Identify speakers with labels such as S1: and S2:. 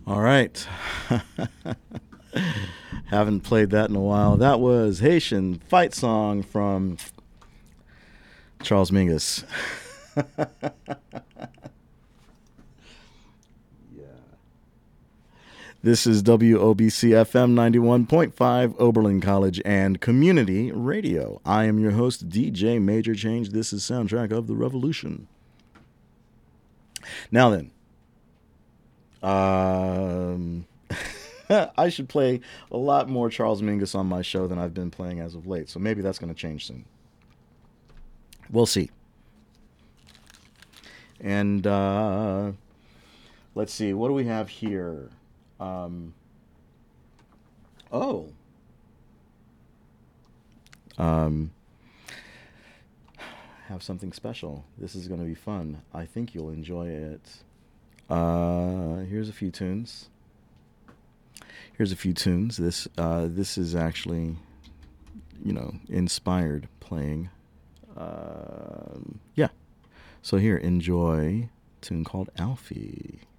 S1: All right. Haven't played that in a while. That was Haitian Fight Song from Charles Mingus. This is WOBC FM 91.5 Oberlin College and Community Radio. I am your host, DJ Major Change. This is Soundtrack of the Revolution. Now then, I should play a lot more Charles Mingus on my show than I've been playing as of late, so maybe that's going to change soon. We'll see. And let's see, what do we have here? Oh. Have something special. This is going to be fun. I think you'll enjoy it. Here's a few tunes. This is actually, inspired playing. Yeah. So here, enjoy a tune called Alfie.